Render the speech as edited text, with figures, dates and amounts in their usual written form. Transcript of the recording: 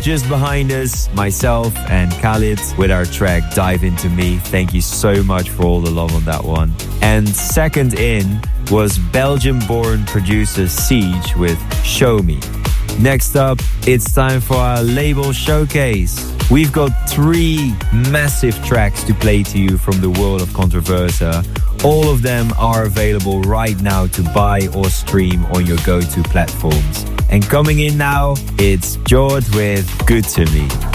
just behind us, myself and Khalid with our track Dive Into Me. Thank you so much for all the love on that one. And second in was Belgium-born producer Siege with Show Me. Next up, it's time for our label showcase. We've got 3 massive tracks to play to you from the world of Controversa. All of them are available right now to buy or stream on your go-to platforms. And coming in now, it's Jord with Good To Me.